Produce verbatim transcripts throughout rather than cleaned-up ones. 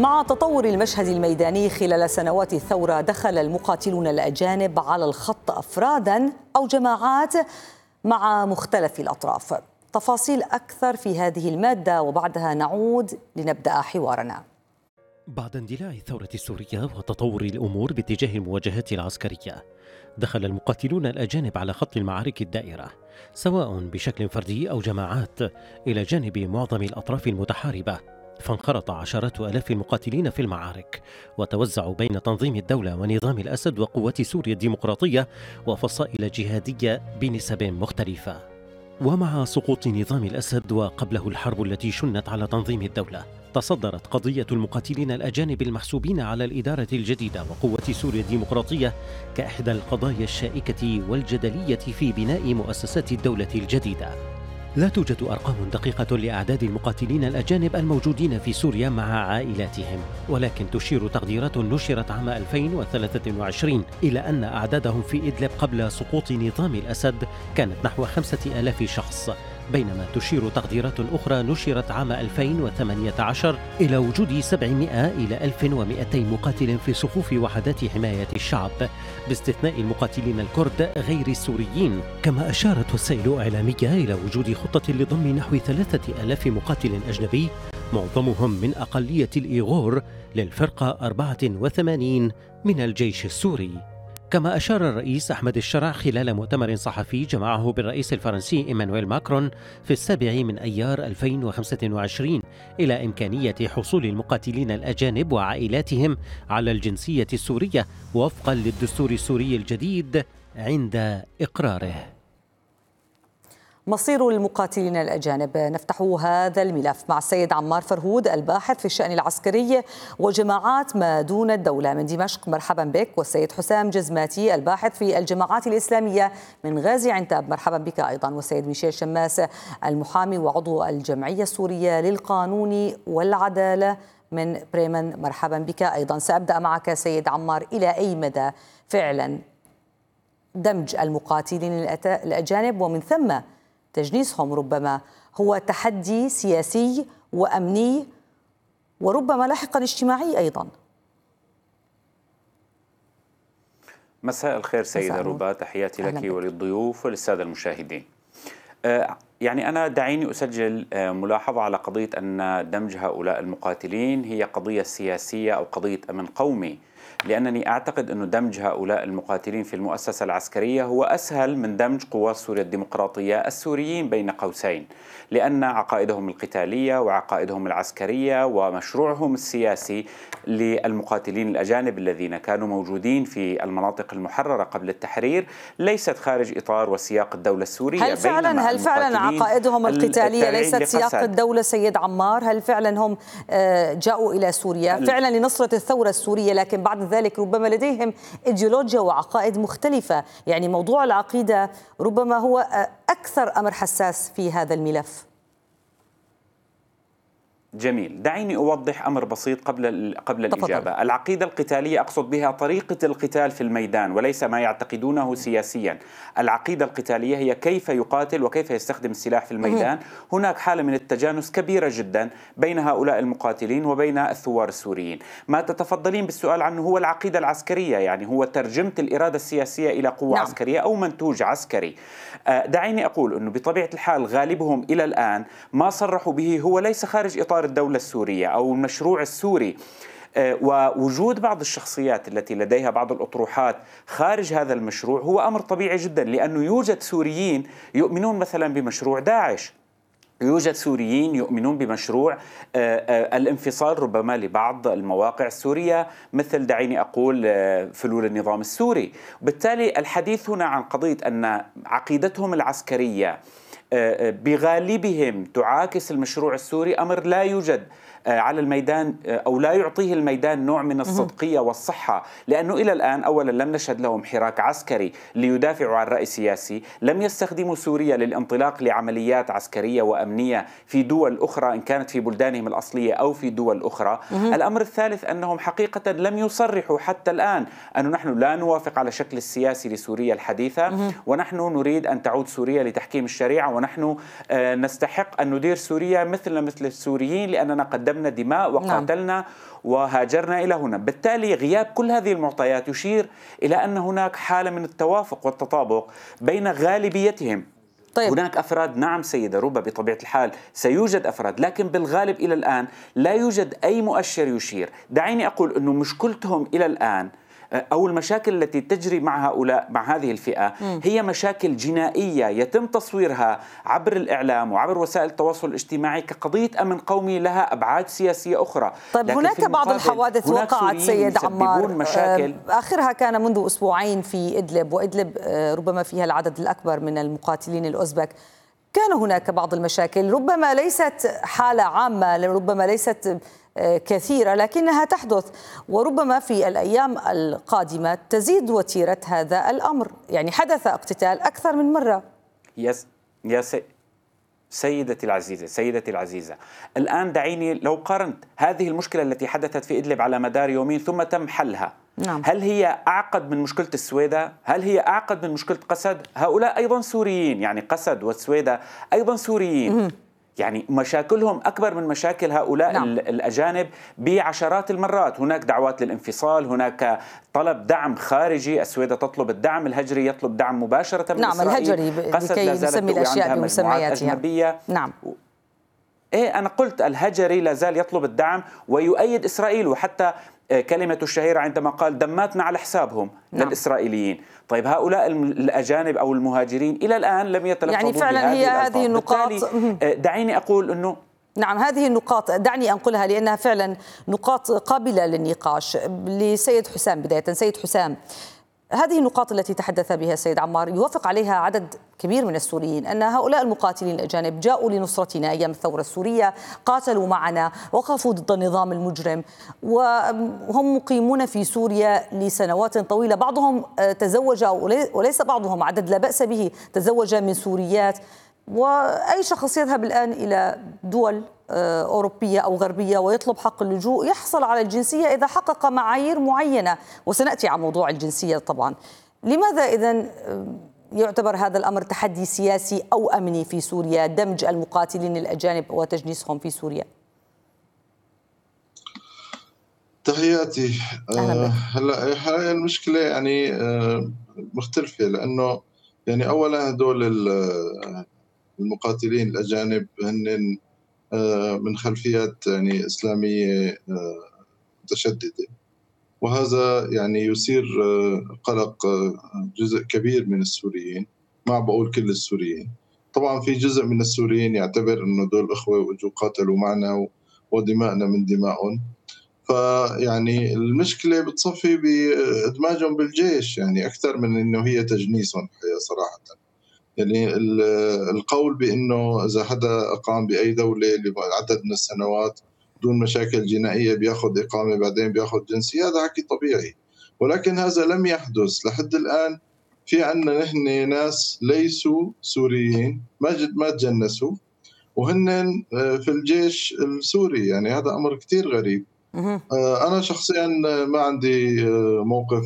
مع تطور المشهد الميداني خلال سنوات الثورة، دخل المقاتلون الأجانب على الخط أفرادا أو جماعات مع مختلف الأطراف. تفاصيل أكثر في هذه المادة وبعدها نعود لنبدأ حوارنا. بعد اندلاع الثورة السورية وتطور الأمور باتجاه المواجهات العسكرية، دخل المقاتلون الأجانب على خط المعارك الدائرة سواء بشكل فردي أو جماعات إلى جانب معظم الأطراف المتحاربة، فانخرط عشرات آلاف المقاتلين في المعارك وتوزعوا بين تنظيم الدولة ونظام الأسد وقوات سوريا الديمقراطية وفصائل جهادية بنسب مختلفة. ومع سقوط نظام الأسد وقبله الحرب التي شنت على تنظيم الدولة، تصدرت قضية المقاتلين الأجانب المحسوبين على الإدارة الجديدة وقوة سوريا الديمقراطية كإحدى القضايا الشائكة والجدلية في بناء مؤسسات الدولة الجديدة. لا توجد أرقام دقيقة لأعداد المقاتلين الأجانب الموجودين في سوريا مع عائلاتهم، ولكن تشير تقديرات نشرت عام ألفين وثلاثة وعشرين إلى أن أعدادهم في إدلب قبل سقوط نظام الأسد كانت نحو خمسة آلاف شخص، بينما تشير تقديرات أخرى نشرت عام ألفين وثمانية عشر إلى وجود سبعمائة إلى ألف ومئتين مقاتل في صفوف وحدات حماية الشعب باستثناء المقاتلين الكرد غير السوريين. كما أشارت وسائل إعلامية إلى وجود خطة لضم نحو ثلاثة آلاف مقاتل أجنبي معظمهم من أقلية الإيغور للفرقة أربعة وثمانين من الجيش السوري. كما أشار الرئيس أحمد الشرع خلال مؤتمر صحفي جمعه بالرئيس الفرنسي إيمانويل ماكرون في السابع من أيار ألفين وخمسة وعشرين إلى إمكانية حصول المقاتلين الأجانب وعائلاتهم على الجنسية السورية وفقا للدستور السوري الجديد عند إقراره. مصير المقاتلين الأجانب، نفتح هذا الملف مع السيد عمار فرهود الباحث في الشأن العسكري وجماعات ما دون الدولة من دمشق، مرحبا بك. والسيد حسام جزماتي الباحث في الجماعات الإسلامية من غازي عنتاب، مرحبا بك أيضا. والسيد ميشيل شماس المحامي وعضو الجمعية السورية للقانون والعدالة من بريمن، مرحبا بك أيضا. سأبدأ معك سيد عمار، إلى أي مدى فعلا دمج المقاتلين الأجانب ومن ثم تجنيسهم ربما هو تحدي سياسي وأمني وربما لاحقا اجتماعي أيضا؟ مساء الخير سيدة ربا، تحياتي لك وللضيوف وللسادة المشاهدين. آه يعني أنا دعيني أسجل آه ملاحظة على قضية أن دمج هؤلاء المقاتلين هي قضية سياسية أو قضية أمن قومي، لأنني أعتقد أن دمج هؤلاء المقاتلين في المؤسسة العسكرية هو أسهل من دمج قوات سوريا الديمقراطية السوريين بين قوسين، لأن عقائدهم القتالية وعقائدهم العسكرية ومشروعهم السياسي للمقاتلين الأجانب الذين كانوا موجودين في المناطق المحررة قبل التحرير ليست خارج إطار وسياق الدولة السورية. هل فعلا هل فعلا عقائدهم القتالية ليست سياق الدولة سيد عمار؟ هل فعلا هم جاءوا إلى سوريا فعلا لنصرة الثورة السورية، لكن بعد ذلك ربما لديهم إيديولوجيا وعقائد مختلفة؟ يعني موضوع العقيدة ربما هو أكثر أمر حساس في هذا الملف. جميل، دعيني أوضح أمر بسيط قبل قبل الإجابة. العقيدة القتالية أقصد بها طريقة القتال في الميدان وليس ما يعتقدونه سياسيا. العقيدة القتالية هي كيف يقاتل وكيف يستخدم السلاح في الميدان. هناك حالة من التجانس كبيرة جدا بين هؤلاء المقاتلين وبين الثوار السوريين. ما تتفضلين بالسؤال عنه هو العقيدة العسكرية، يعني هو ترجمة الإرادة السياسية إلى قوة نعم. عسكرية أو منتوج عسكري. دعيني أقول أنه بطبيعة الحال غالبهم إلى الآن ما صرحوا به هو ليس خارج إطار الدولة السورية أو المشروع السوري، ووجود بعض الشخصيات التي لديها بعض الأطروحات خارج هذا المشروع هو أمر طبيعي جدا، لأنه يوجد سوريين يؤمنون مثلا بمشروع داعش، يوجد سوريين يؤمنون بمشروع الانفصال ربما لبعض المواقع السورية مثل دعيني أقول فلول النظام السوري. بالتالي الحديث هنا عن قضية أن عقيدتهم العسكرية بغالبهم تعاكس المشروع السوري أمر لا يوجد على الميدان أو لا يعطيه الميدان نوع من الصدقية والصحة، لأنه إلى الآن أولا لم نشهد لهم حراك عسكري ليدافعوا عن رأي سياسي، لم يستخدموا سوريا للانطلاق لعمليات عسكرية وأمنية في دول أخرى إن كانت في بلدانهم الأصلية أو في دول أخرى. الأمر الثالث أنهم حقيقة لم يصرحوا حتى الآن أنه نحن لا نوافق على شكل السياسي لسوريا الحديثة ونحن نريد أن تعود سوريا لتحكيم الشريعة ونحن نستحق أن ندير سوريا مثلنا مثل السوريين لأننا قدمنا دماء وقاتلنا نعم. وهاجرنا إلى هنا. بالتالي غياب كل هذه المعطيات يشير إلى أن هناك حالة من التوافق والتطابق بين غالبيتهم. طيب. هناك أفراد نعم سيدة ربما بطبيعة الحال سيوجد أفراد، لكن بالغالب إلى الآن لا يوجد أي مؤشر يشير. دعيني أقول أنه مشكلتهم إلى الآن أو المشاكل التي تجري مع هؤلاء مع هذه الفئة هي مشاكل جنائية يتم تصويرها عبر الإعلام وعبر وسائل التواصل الاجتماعي كقضية أمن قومي لها أبعاد سياسية أخرى. طيب هناك بعض الحوادث وقعت سيد عمار مشاكل. آخرها كان منذ أسبوعين في إدلب، وإدلب ربما فيها العدد الأكبر من المقاتلين الأوزبك. كان هناك بعض المشاكل ربما ليست حالة عامة، ربما ليست كثيرة، لكنها تحدث، وربما في الأيام القادمة تزيد وتيرة هذا الأمر. يعني حدث اقتتال أكثر من مرة. يس يا سي... سيدتي العزيزة سيدتي العزيزة الآن دعيني لو قارنت هذه المشكلة التي حدثت في إدلب على مدار يومين ثم تم حلها، نعم. هل هي أعقد من مشكلة السويدة؟ هل هي أعقد من مشكلة قسد؟ هؤلاء أيضا سوريين، يعني قسد والسويدة أيضا سوريين. م- يعني مشاكلهم أكبر من مشاكل هؤلاء نعم. الأجانب بعشرات المرات. هناك دعوات للانفصال، هناك طلب دعم خارجي، السويدة تطلب الدعم، الهجري يطلب دعم مباشرة من نعم إسرائيل. الهجري لكي نسمي الأشياء بمسمياتها. نعم. إيه أنا قلت الهجري لا زال يطلب الدعم ويؤيد إسرائيل، وحتى كلمة الشهيرة عندما قال دماتنا على حسابهم نعم. للإسرائيليين. طيب هؤلاء الأجانب أو المهاجرين إلى الآن لم يتلفظوا يعني فعلا هي هذه النقاط. دعيني أقول أنه نعم هذه النقاط دعني أنقلها لأنها فعلا نقاط قابلة للنقاش. لسيد حسام بداية، سيد حسام، هذه النقاط التي تحدث بها السيد عمار يوافق عليها عدد كبير من السوريين، أن هؤلاء المقاتلين الأجانب جاءوا لنصرتنا أيام الثورة السورية، قاتلوا معنا، وقفوا ضد النظام المجرم، وهم مقيمون في سوريا لسنوات طويلة. بعضهم تزوج وليس بعضهم، عدد لا بأس به، تزوج من سوريات. وأي شخص يذهب الآن إلى دول أوروبية أو غربية ويطلب حق اللجوء يحصل على الجنسية إذا حقق معايير معينة، وسنأتي على موضوع الجنسية طبعا. لماذا إذن يعتبر هذا الأمر تحدي سياسي أو أمني في سوريا، دمج المقاتلين الأجانب وتجنيسهم في سوريا؟ تحياتي. آه هلا المشكلة يعني آه مختلفة، لأنه يعني أولا هدول المقاتلين الأجانب هن من خلفيات يعني إسلامية متشددة، وهذا يعني يثير قلق جزء كبير من السوريين، ما بقول كل السوريين. طبعا في جزء من السوريين يعتبر أنه دول أخوة وإجوا قاتلوا معنا ودماءنا من دمائهم، فيعني المشكلة بتصفي بإدماجهم بالجيش يعني أكثر من أنه هي تجنيسهم صراحة. يعني القول بأنه إذا حدا أقام بأي دولة لعدد من السنوات دون مشاكل جنائية بياخد إقامة بعدين بياخد جنسية، هذا حكي طبيعي، ولكن هذا لم يحدث لحد الآن. في عنا نحن ناس ليسوا سوريين ما جد ما تجنسوا وهن في الجيش السوري، يعني هذا أمر كتير غريب. أنا شخصيا ما عندي موقف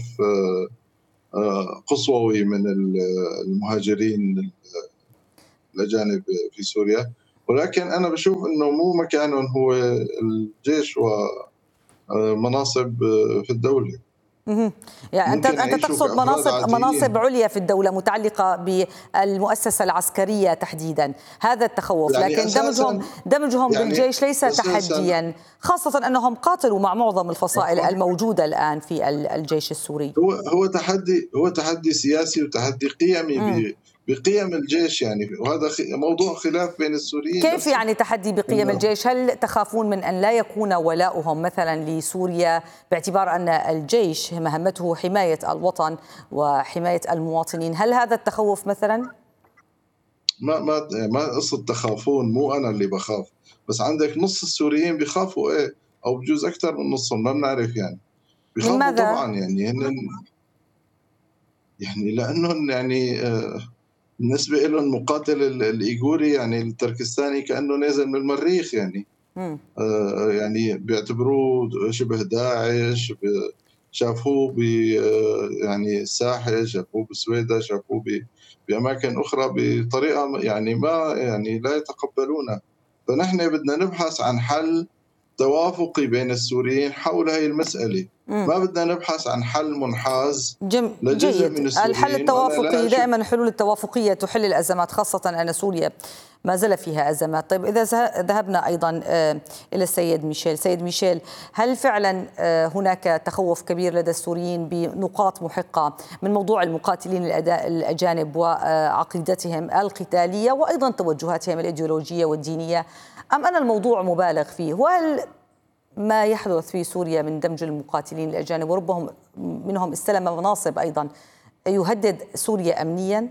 قصوى من المهاجرين الأجانب في سوريا، ولكن أنا بشوف أنه مو مكانهم هو الجيش ومناصب في الدولة. يعني أنت أنت تقصد مناصب مناصب عليا في الدولة متعلقة بالمؤسسة العسكرية تحديدا، هذا التخوف. يعني لكن دمجهم دمجهم يعني بالجيش ليس تحديا، خاصة أنهم قاتلوا مع معظم الفصائل الموجودة الآن في الجيش السوري. هو هو تحدي هو تحدي سياسي وتحدي قيمي م. بقيم الجيش يعني، وهذا موضوع خلاف بين السوريين. كيف يعني تحدي بقيم الجيش؟ هل تخافون من أن لا يكون ولاؤهم مثلا لسوريا باعتبار أن الجيش مهمته حماية الوطن وحماية المواطنين؟ هل هذا التخوف مثلا؟ ما ما ما قصة تخافون، مو أنا اللي بخاف، بس عندك نص السوريين بيخافوا إيه، أو بجوز أكثر من نصهم ما بنعرف يعني بيخافوا طبعا. يعني هن يعني لأنهم يعني آه بالنسبة لهم مقاتل الإيغوري يعني التركستاني كأنه نازل من المريخ يعني. آه يعني بيعتبروه شبه داعش شافوه ب يعني الساحل، شافوه بسويدا، شافوه بأماكن أخرى بطريقة يعني ما يعني لا يتقبلونها. فنحن بدنا نبحث عن حل توافقي بين السوريين حول هاي المسألة. مم. ما بدنا نبحث عن حل منحاز لجزء من السوريين. الحل التوافقي دائما، الحلول التوافقية تحل الأزمات، خاصة أن سوريا ما زال فيها أزمات. طيب إذا ذهبنا أيضا إلى السيد ميشيل، سيد ميشيل، هل فعلا هناك تخوف كبير لدى السوريين بنقاط محقة من موضوع المقاتلين الأجانب وعقيدتهم القتالية وأيضا توجهاتهم الإيديولوجية والدينية، أم أن الموضوع مبالغ فيه؟ وهل ما يحدث في سوريا من دمج المقاتلين الأجانب وربما منهم استلم مناصب أيضا يهدد سوريا أمنيا؟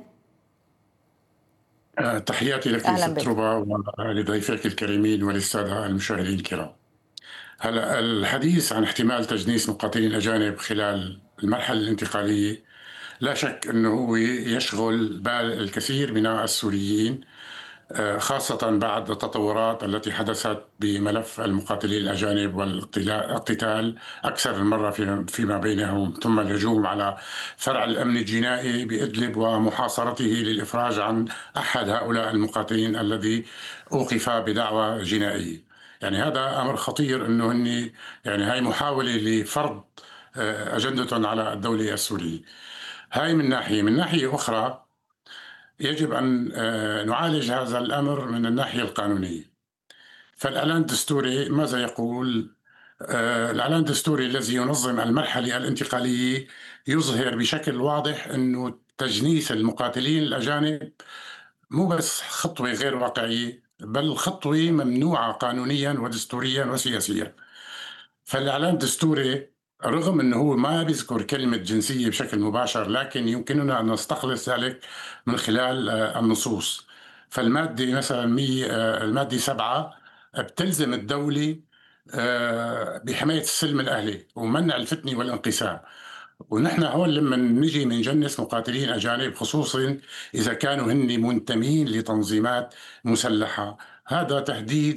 تحياتي لك ست ربا ولضيفك الكريمين وللسادة المشاهدين الكرام. هلا الحديث عن احتمال تجنيس مقاتلين الأجانب خلال المرحلة الانتقالية لا شك أنه هو يشغل بال الكثير من السوريين، خاصة بعد التطورات التي حدثت بملف المقاتلين الأجانب والاقتتال أكثر من مرة فيما بينهم، ثم الهجوم على فرع الأمن الجنائي بإدلب ومحاصرته للإفراج عن أحد هؤلاء المقاتلين الذي أوقف بدعوى جنائية. يعني هذا أمر خطير، أنه هني يعني هاي محاولة لفرض أجندة على الدولة السورية. هاي من ناحية. من ناحية أخرى يجب أن نعالج هذا الأمر من الناحية القانونية. فالإعلان الدستوري ماذا يقول؟ الإعلان الدستوري الذي ينظم المرحلة الانتقالية يظهر بشكل واضح أنه تجنيس المقاتلين الأجانب مو بس خطوة غير واقعية، بل خطوة ممنوعة قانونيا ودستوريا وسياسيا. فالإعلان الدستوري رغم أنه هو ما بيذكر كلمة جنسية بشكل مباشر، لكن يمكننا أن نستخلص ذلك من خلال النصوص. فالمادة مثلا مية المادة سبعة بتلزم الدولة بحماية السلم الأهلي ومنع الفتنة والانقسام. ونحن هون لما نجي منجنس مقاتلين أجانب، خصوصا إذا كانوا هن منتمين لتنظيمات مسلحة، هذا تهديد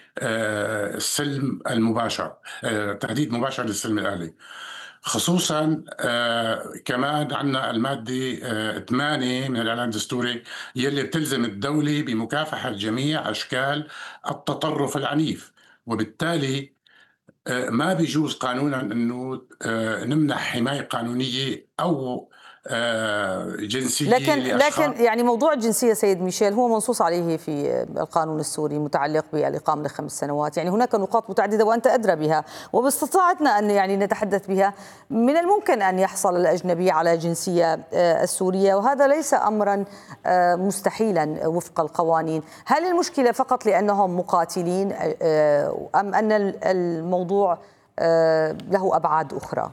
للسلم المباشر، تهديد مباشر للسلم الأهلي. خصوصا كمان عندنا المادة ثمانية من الإعلان الدستوري يلي بتلزم الدولة بمكافحة جميع أشكال التطرف العنيف، وبالتالي ما بيجوز قانونا أنه نمنح حماية قانونية أو جنسية لكن لكن يعني موضوع الجنسية سيد ميشيل هو منصوص عليه في القانون السوري متعلق بالإقامة لخمس سنوات. يعني هناك نقاط متعددة وأنت أدرى بها، وباستطاعتنا أن يعني نتحدث بها. من الممكن أن يحصل الأجنبي على جنسية السورية، وهذا ليس أمرا مستحيلا وفق القوانين. هل المشكلة فقط لأنهم مقاتلين أم أن الموضوع له أبعاد أخرى؟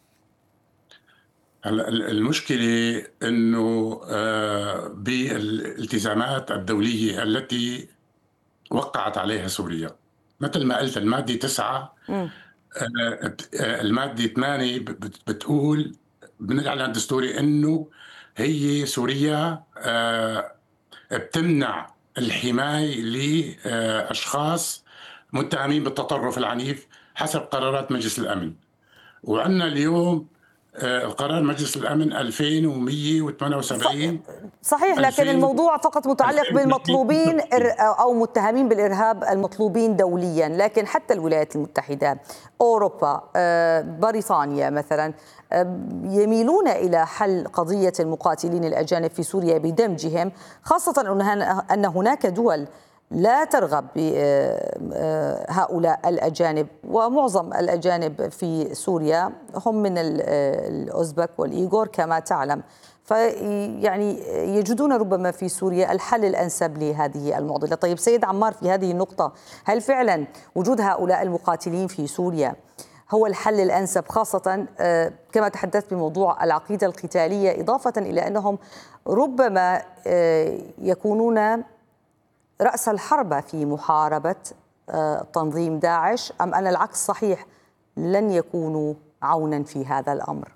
المشكلة أنه بالالتزامات الدولية التي وقعت عليها سوريا، مثل ما قلت المادة تسعة، المادة ثمانية بتقول من الإعلان الدستوري أنه هي سوريا بتمنع الحماية لأشخاص متهمين بالتطرف العنيف حسب قرارات مجلس الأمن. وعندنا اليوم القرار مجلس الأمن ألفين ومية وثمانية وسبعين. صحيح، لكن الموضوع فقط متعلق بالمطلوبين أو متهمين بالإرهاب المطلوبين دوليا، لكن حتى الولايات المتحدة، أوروبا، بريطانيا مثلا يميلون إلى حل قضية المقاتلين الأجانب في سوريا بدمجهم، خاصة أن هناك دول لا ترغب بهؤلاء الأجانب، ومعظم الأجانب في سوريا هم من الأوزبك والإيغور كما تعلم. فيعني يجدون ربما في سوريا الحل الأنسب لهذه المعضلة. طيب سيد عمار، في هذه النقطة هل فعلا وجود هؤلاء المقاتلين في سوريا هو الحل الأنسب، خاصة كما تحدثت بموضوع العقيدة القتالية، إضافة إلى أنهم ربما يكونون رأس الحربة في محاربة تنظيم داعش، أم أن العكس صحيح لن يكونوا عونا في هذا الأمر؟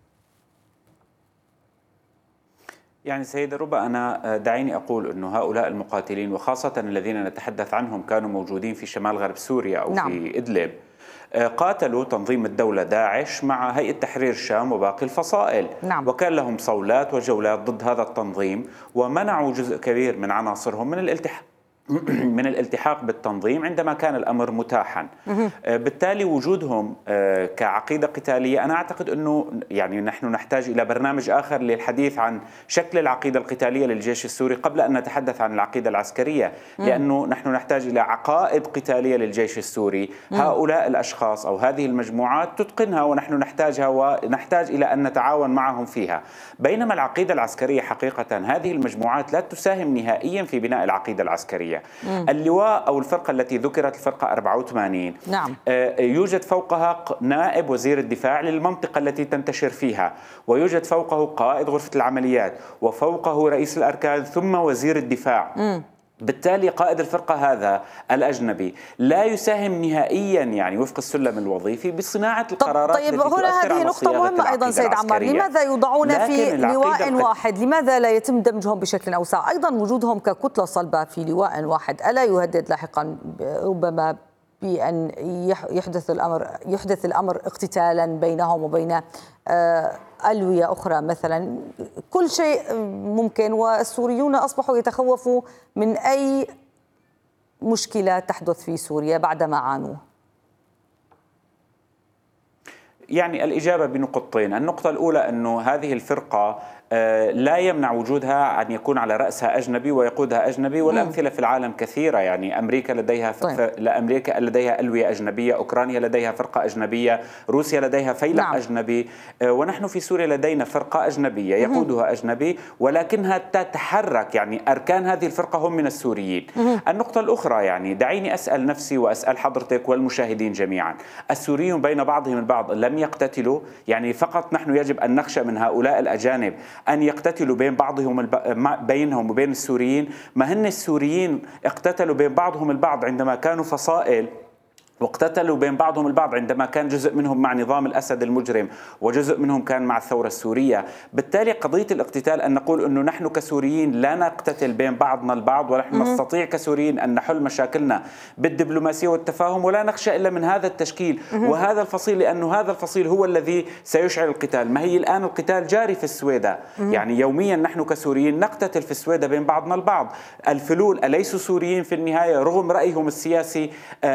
يعني سيدة ربا، أنا دعيني أقول أنه هؤلاء المقاتلين وخاصة الذين نتحدث عنهم كانوا موجودين في شمال غرب سوريا أو نعم. في إدلب، قاتلوا تنظيم الدولة داعش مع هيئة تحرير الشام وباقي الفصائل. نعم. وكان لهم صولات وجولات ضد هذا التنظيم، ومنعوا جزء كبير من عناصرهم من الالتحاق من الالتحاق بالتنظيم عندما كان الأمر متاحا. بالتالي وجودهم كعقيدة قتالية، أنا أعتقد أنه يعني نحن نحتاج إلى برنامج آخر للحديث عن شكل العقيدة القتالية للجيش السوري قبل أن نتحدث عن العقيدة العسكرية، لأنه نحن نحتاج إلى عقائد قتالية للجيش السوري. هؤلاء الأشخاص أو هذه المجموعات تتقنها ونحن نحتاجها، ونحتاج إلى أن نتعاون معهم فيها. بينما العقيدة العسكرية حقيقة هذه المجموعات لا تساهم نهائيا في بناء العقيدة العسكرية. مم. اللواء أو الفرقة التي ذكرت الفرقة أربعة وثمانين، نعم. يوجد فوقها نائب وزير الدفاع للمنطقة التي تنتشر فيها، ويوجد فوقه قائد غرفة العمليات، وفوقه رئيس الأركان، ثم وزير الدفاع. مم. بالتالي قائد الفرقة هذا الأجنبي لا يساهم نهائيا يعني وفق السلم الوظيفي بصناعة القرارات. طيب هنا هذه نقطة مهمة أيضا سيد عمار، لماذا يوضعون في لواء واحد؟ لماذا لا يتم دمجهم بشكل أوسع؟ أيضا وجودهم ككتلة صلبة في لواء واحد ألا يهدد لاحقا ربما بأن يحدث الأمر يحدث الأمر اقتتالا بينهم وبين ألوية أخرى مثلا؟ كل شيء ممكن، والسوريون أصبحوا يتخوفوا من أي مشكلة تحدث في سوريا بعدما عانوا. يعني الإجابة بنقطتين. النقطة الأولى أنه هذه الفرقة لا يمنع وجودها أن يكون على رأسها أجنبي ويقودها أجنبي، والأمثلة في العالم كثيرة. يعني أمريكا لديها طيب. أمريكا لديها ألوية أجنبية، أوكرانيا لديها فرقة أجنبية، روسيا لديها فيلق نعم. أجنبي، ونحن في سوريا لدينا فرقة أجنبية يقودها أجنبي، ولكنها تتحرك. يعني أركان هذه الفرقة هم من السوريين. النقطة الأخرى، يعني دعيني أسأل نفسي وأسأل حضرتك والمشاهدين جميعا، السوريون بين بعضهم البعض لم يقتتلوا؟ يعني فقط نحن يجب أن نخشى من هؤلاء الأجانب أن يقتتلوا بين بعضهم الب... بينهم وبين السوريين؟ ما هن السوريين اقتتلوا بين بعضهم البعض عندما كانوا فصائل، واقتتلوا بين بعضهم البعض عندما كان جزء منهم مع نظام الأسد المجرم وجزء منهم كان مع الثورة السورية. بالتالي قضية الاقتتال أن نقول أنه نحن كسوريين لا نقتتل بين بعضنا البعض، ونحن نستطيع كسوريين أن نحل مشاكلنا بالدبلوماسية والتفاهم، ولا نخشى إلا من هذا التشكيل وهذا الفصيل، لأنه هذا الفصيل هو الذي سيشعل القتال. ما هي الآن القتال جاري في السويداء، يعني يوميا نحن كسوريين نقتتل في السويداء بين بعضنا البعض. الفلول أليسوا سوريين في النهاية رغم رأيهم السياسي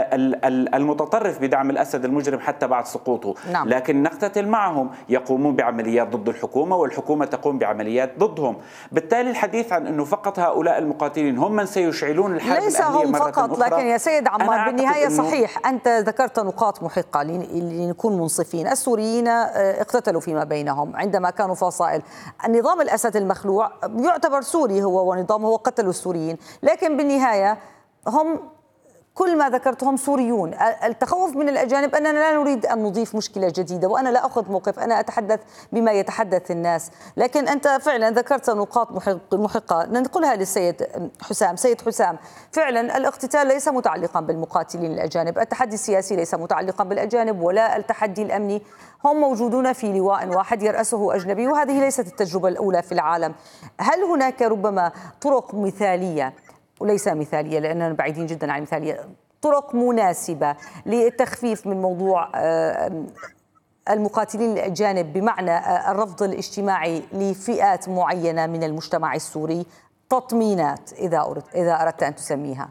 المتطرف بدعم الأسد المجرم حتى بعد سقوطه؟ نعم. لكن نقتتل معهم، يقومون بعمليات ضد الحكومة والحكومة تقوم بعمليات ضدهم. بالتالي الحديث عن أنه فقط هؤلاء المقاتلين هم من سيشعلون الحرب ليس الأهلية هم مرة فقط أخرى. لكن يا سيد عمار بالنهاية صحيح أنت ذكرت نقاط محقة لنكون منصفين. السوريين اقتتلوا فيما بينهم عندما كانوا فصائل. النظام الأسد المخلوع يعتبر سوري هو ونظامه، وقتلوا السوريين، لكن بالنهاية هم كل ما ذكرتهم سوريون. التخوف من الأجانب أننا لا نريد أن نضيف مشكلة جديدة، وأنا لا أخذ موقف، أنا أتحدث بما يتحدث الناس. لكن أنت فعلا ذكرت نقاط محقة ننقلها للسيد حسام. سيد حسام، فعلا الاقتتال ليس متعلقا بالمقاتلين الأجانب، التحدي السياسي ليس متعلقا بالأجانب ولا التحدي الأمني، هم موجودون في لواء واحد يرأسه أجنبي، وهذه ليست التجربة الأولى في العالم. هل هناك ربما طرق مثالية، وليس مثالية لأننا بعيدين جدا عن المثالية، طرق مناسبة للتخفيف من موضوع المقاتلين الأجانب بمعنى الرفض الاجتماعي لفئات معينة من المجتمع السوري، تطمينات إذا أردت, إذا أردت أن تسميها؟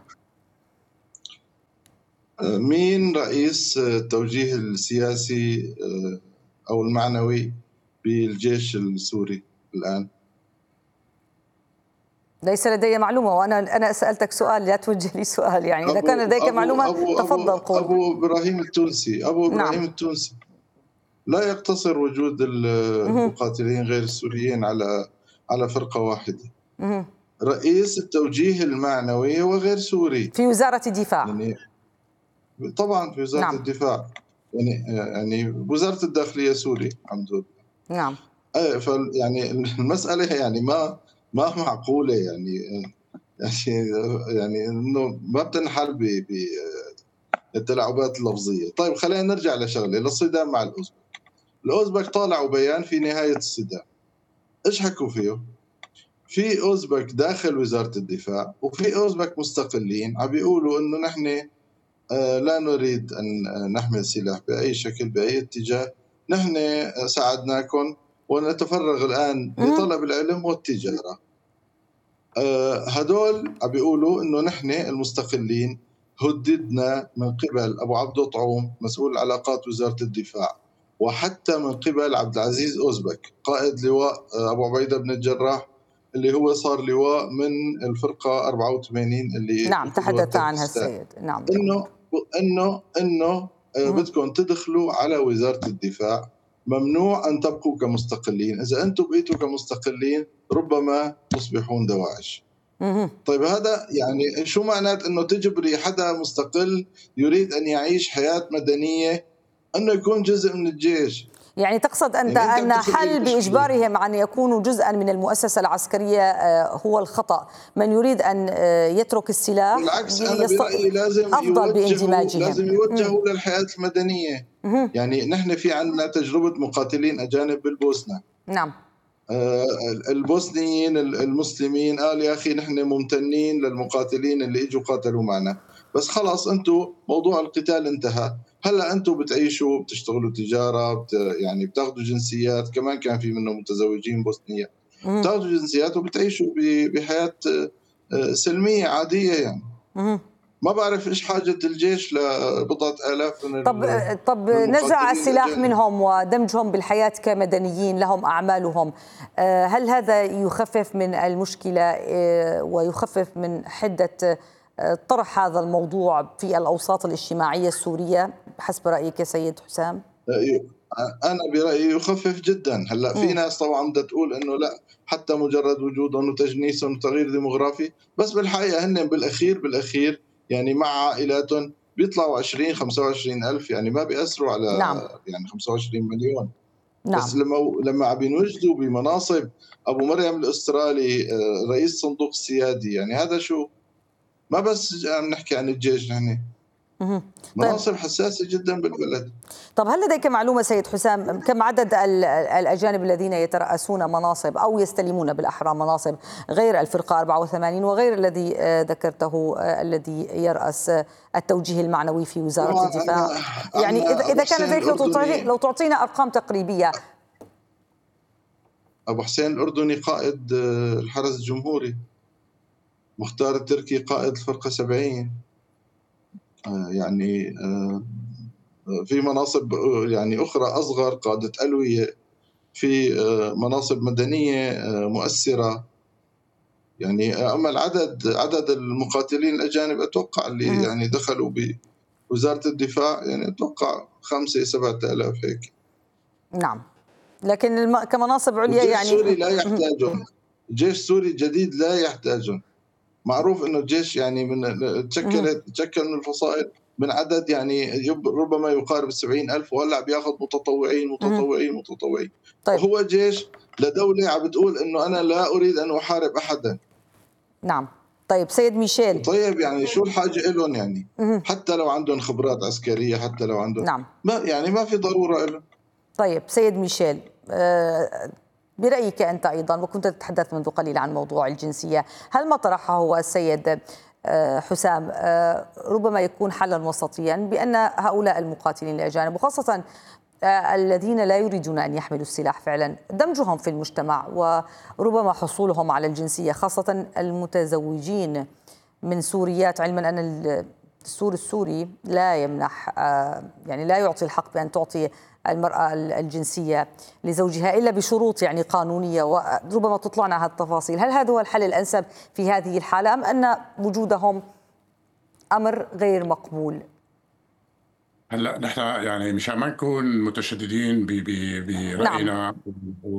مين رئيس التوجيه السياسي أو المعنوي بالجيش السوري الآن؟ ليس لدي معلومة، وأنا أنا سألتك سؤال، لا توجه لي سؤال. يعني إذا كان لديك أبو معلومة أبو تفضل أبو قول. أبو إبراهيم التونسي أبو إبراهيم نعم. التونسي. لا يقتصر وجود المقاتلين غير السوريين على على فرقة واحدة. مه. رئيس التوجيه المعنوي هو غير سوري في وزارة الدفاع. يعني طبعا في وزارة نعم. الدفاع، يعني يعني وزارة الداخلية سوري الحمد لله. نعم. يعني المسألة يعني ما ما معقولة، يعني يعني يعني انه ما بتنحل بالتلاعبات اللفظية. طيب خلينا نرجع لشغله، للصدام مع الأوزبك. الأوزبك طالعوا بيان في نهاية الصدام، ايش حكوا فيه؟ في أوزبك داخل وزارة الدفاع وفي أوزبك مستقلين عم بيقولوا انه نحن لا نريد أن نحمل سلاح بأي شكل بأي اتجاه. نحن ساعدناكم ونتفرغ الآن لطلب العلم والتجارة. هدول عم بيقولوا إنه نحن المستقلين هددنا من قبل أبو عبدو طعوم مسؤول العلاقات وزارة الدفاع، وحتى من قبل عبد العزيز أوزبك قائد لواء أبو عبيدة بن الجراح اللي هو صار لواء من الفرقة أربعة وثمانين اللي نعم تحدث عنها السيد. نعم إنه إنه إنه بدكم تدخلوا على وزارة الدفاع، ممنوع أن تبقوا كمستقلين، إذا أنتم بقيتوا كمستقلين ربما تصبحون دواعش. طيب هذا يعني شو معنات انه تجبري حدا مستقل يريد ان يعيش حياة مدنية انه يكون جزء من الجيش؟ يعني تقصد انت يعني ان حل باجبارهم عن يكونوا جزءا من المؤسسة العسكرية هو الخطأ، من يريد ان يترك السلاح بالعكس انا برأيي لازم افضل باندماجهم، لازم يوجهوا للحياة المدنية. مم. يعني نحن في عندنا تجربة مقاتلين اجانب بالبوسنة. نعم. البوسنيين المسلمين قال يا أخي نحن ممتنين للمقاتلين اللي اجوا قاتلوا معنا، بس خلاص أنتم موضوع القتال انتهى، هلا أنتم بتعيشوا بتشتغلوا تجارة بت يعني بتاخذوا جنسيات، كمان كان في منهم متزوجين بوسنية بتاخذوا جنسيات وبتعيشوا بحياة سلمية عادية يعني. مم. ما بعرف ايش حاجه الجيش لبضعه الاف من طب طب نزع السلاح منهم ودمجهم بالحياه كمدنيين لهم اعمالهم، هل هذا يخفف من المشكله ويخفف من حده طرح هذا الموضوع في الاوساط الاجتماعيه السوريه بحسب رايك يا سيد حسام؟ انا برايي يخفف جدا. هلا في ناس طبعا بدها تقول انه لا حتى مجرد وجودهم وتجنيسهم وتغيير ديموغرافي، بس بالحقيقه هن بالاخير بالاخير يعني مع عائلاتهم بيطلعوا عشرين خمسة وعشرين ألف، يعني ما بيأثروا على نعم. يعني خمسة وعشرين مليون. نعم. بس لما لما عم بينوجدوا بمناصب ابو مريم الاسترالي رئيس صندوق السيادي، يعني هذا شو؟ ما بس عم نحكي عن الجيش، نحن مناصب طيب. حساسة جدا بالبلد. طب هل لديك معلومة سيد حسام كم عدد الأجانب الذين يترأسون مناصب أو يستلمون بالأحرى مناصب غير الفرقة أربعة وثمانين وغير الذي ذكرته الذي يرأس التوجيه المعنوي في وزارة الدفاع؟ يعني إذا إذا كان ذلك لو, لو تعطينا أرقام تقريبية. أبو حسين الأردني قائد الحرس الجمهوري، مختار التركي قائد الفرقة سبعين، يعني في مناصب يعني أخرى أصغر قادة ألوية، في مناصب مدنية مؤثرة يعني. أما العدد عدد المقاتلين الأجانب أتوقع اللي يعني دخلوا بوزارة الدفاع يعني أتوقع خمسة سبعة آلاف هيك. نعم، لكن كمناصب عليا يعني الجيش السوري لا يحتاجهم، الجيش السوري الجديد لا يحتاجهم. معروف انه الجيش يعني من تشكلت تشكل من الفصائل من عدد يعني ربما يقارب السبعين ألف، وهلا بياخذ متطوعين متطوعين متطوعين. طيب. وهو جيش لدولة عم بتقول انه انا لا اريد ان احارب احدا. نعم. طيب سيد ميشيل، طيب يعني شو الحاجة لهم يعني؟ مم. حتى لو عندهم خبرات عسكرية، حتى لو عندهم نعم. ما يعني ما في ضرورة لهم. طيب سيد ميشيل، أه برأيك أنت أيضا وكنت تتحدث منذ قليل عن موضوع الجنسية، هل ما طرحه السيد حسام ربما يكون حلا وسطيا بأن هؤلاء المقاتلين الأجانب وخاصة الذين لا يريدون أن يحملوا السلاح فعلا دمجهم في المجتمع وربما حصولهم على الجنسية، خاصة المتزوجين من سوريات، علما أن الدستور السوري لا يمنح يعني لا يعطي الحق بأن تعطي المرأة الجنسية لزوجها إلا بشروط يعني قانونية، وربما تطلعنا هذه التفاصيل. هل هذا هو الحل الأنسب في هذه الحالة أم أن وجودهم أمر غير مقبول؟ هلا نحن يعني مشان ما نكون متشددين برأينا نعم.